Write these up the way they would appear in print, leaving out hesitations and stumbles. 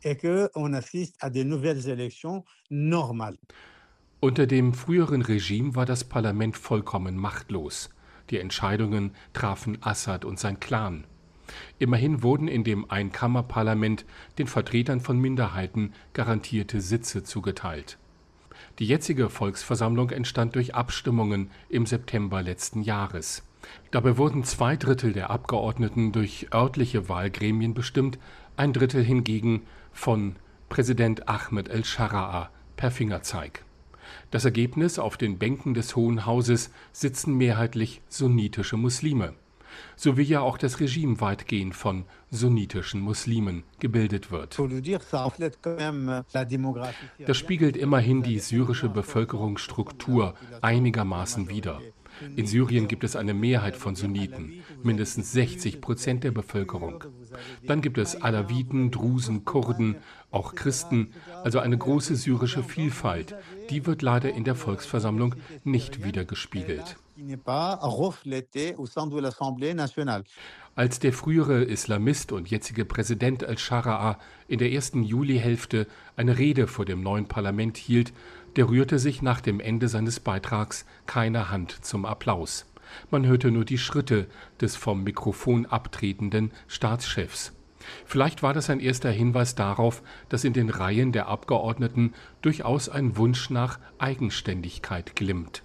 Unter dem früheren Regime war das Parlament vollkommen machtlos. Die Entscheidungen trafen Assad und sein Clan. Immerhin wurden in dem Einkammerparlament den Vertretern von Minderheiten garantierte Sitze zugeteilt. Die jetzige Volksversammlung entstand durch Abstimmungen im September letzten Jahres. Dabei wurden 2/3 der Abgeordneten durch örtliche Wahlgremien bestimmt, 1/3 hingegen von Präsident Ahmed el-Sharaa per Fingerzeig. Das Ergebnis: Auf den Bänken des Hohen Hauses sitzen mehrheitlich sunnitische Muslime, so wie ja auch das Regime weitgehend von sunnitischen Muslimen gebildet wird. Das spiegelt immerhin die syrische Bevölkerungsstruktur einigermaßen wider. In Syrien gibt es eine Mehrheit von Sunniten, mindestens 60% der Bevölkerung. Dann gibt es Alawiten, Drusen, Kurden, auch Christen, also eine große syrische Vielfalt. Die wird leider in der Volksversammlung nicht widergespiegelt. Als der frühere Islamist und jetzige Präsident al-Sharaa in der ersten Julihälfte eine Rede vor dem neuen Parlament hielt, der rührte sich nach dem Ende seines Beitrags keine Hand zum Applaus. Man hörte nur die Schritte des vom Mikrofon abtretenden Staatschefs. Vielleicht war das ein erster Hinweis darauf, dass in den Reihen der Abgeordneten durchaus ein Wunsch nach Eigenständigkeit glimmt.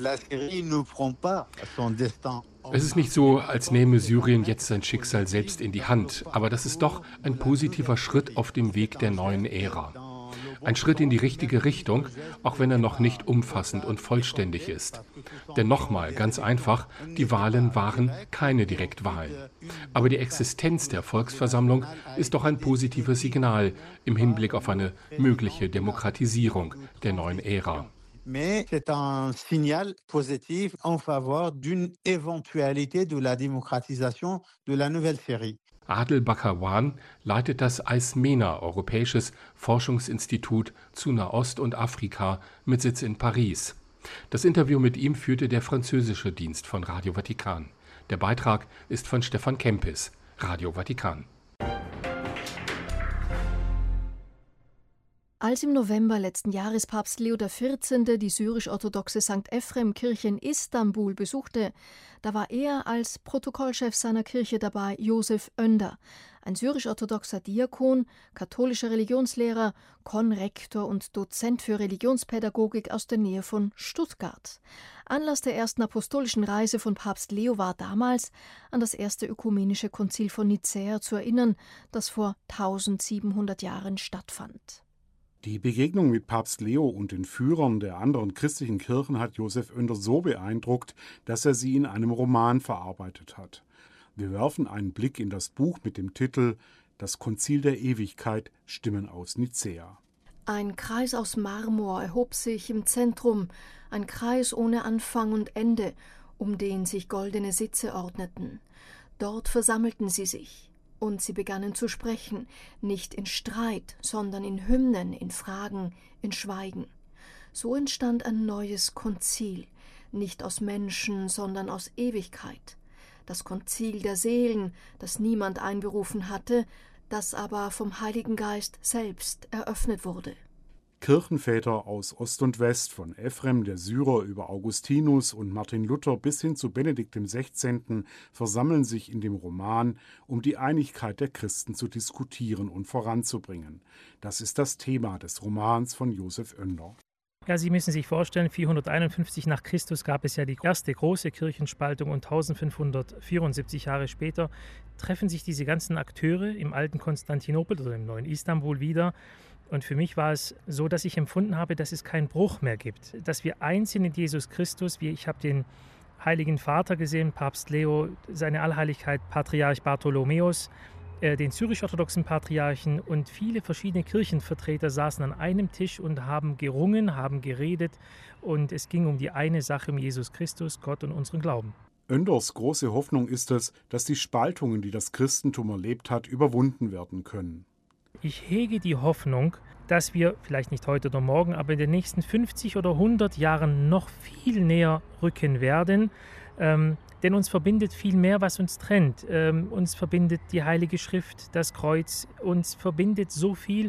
Es ist nicht so, als nähme Syrien jetzt sein Schicksal selbst in die Hand, aber das ist doch ein positiver Schritt auf dem Weg der neuen Ära. Ein Schritt in die richtige Richtung, auch wenn er noch nicht umfassend und vollständig ist. Denn nochmal, ganz einfach, die Wahlen waren keine Direktwahlen. Aber die Existenz der Volksversammlung ist doch ein positives Signal im Hinblick auf eine mögliche Demokratisierung der neuen Ära. Mais c'est un signal positif en faveur d'une éventualité de la démocratisation de la nouvelle Syrie. Adel Bakarwan leitet das Eismena, europäisches Forschungsinstitut zu Nahost und Afrika mit Sitz in Paris. Das Interview mit ihm führte der französische Dienst von Radio Vatikan. Der Beitrag ist von Stefan Kempis, Radio Vatikan. Als im November letzten Jahres Papst Leo XIV. Die syrisch-orthodoxe St. Ephrem-Kirche in Istanbul besuchte, da war er als Protokollchef seiner Kirche dabei Josef Önder, ein syrisch-orthodoxer Diakon, katholischer Religionslehrer, Konrektor und Dozent für Religionspädagogik aus der Nähe von Stuttgart. Anlass der ersten apostolischen Reise von Papst Leo war damals, an das erste ökumenische Konzil von Nicäa zu erinnern, das vor 1700 Jahren stattfand. Die Begegnung mit Papst Leo und den Führern der anderen christlichen Kirchen hat Josef Önder so beeindruckt, dass er sie in einem Roman verarbeitet hat. Wir werfen einen Blick in das Buch mit dem Titel »Das Konzil der Ewigkeit – Stimmen aus Nicäa«. Ein Kreis aus Marmor erhob sich im Zentrum, ein Kreis ohne Anfang und Ende, um den sich goldene Sitze ordneten. Dort versammelten sie sich. Und sie begannen zu sprechen, nicht in Streit, sondern in Hymnen, in Fragen, in Schweigen. So entstand ein neues Konzil, nicht aus Menschen, sondern aus Ewigkeit. Das Konzil der Seelen, das niemand einberufen hatte, das aber vom Heiligen Geist selbst eröffnet wurde. Kirchenväter aus Ost und West, von Ephrem der Syrer über Augustinus und Martin Luther bis hin zu Benedikt XVI. Versammeln sich in dem Roman, um die Einigkeit der Christen zu diskutieren und voranzubringen. Das ist das Thema des Romans von Josef Önder. Ja, Sie müssen sich vorstellen, 451 nach Christus gab es ja die erste große Kirchenspaltung und 1574 Jahre später treffen sich diese ganzen Akteure im alten Konstantinopel oder im neuen Istanbul wieder. Und für mich war es so, dass ich empfunden habe, dass es keinen Bruch mehr gibt, dass wir eins sind in Jesus Christus. Ich habe den Heiligen Vater gesehen, Papst Leo, seine Allheiligkeit Patriarch Bartholomäus, den syrisch-orthodoxen Patriarchen und viele verschiedene Kirchenvertreter saßen an einem Tisch und haben gerungen, haben geredet und es ging um die eine Sache, um Jesus Christus, Gott und unseren Glauben. Önders große Hoffnung ist es, dass die Spaltungen, die das Christentum erlebt hat, überwunden werden können. Ich hege die Hoffnung, dass wir, vielleicht nicht heute oder morgen, aber in den nächsten 50 oder 100 Jahren noch viel näher rücken werden. Denn uns verbindet viel mehr, was uns trennt. Uns verbindet die Heilige Schrift, das Kreuz. Uns verbindet so viel,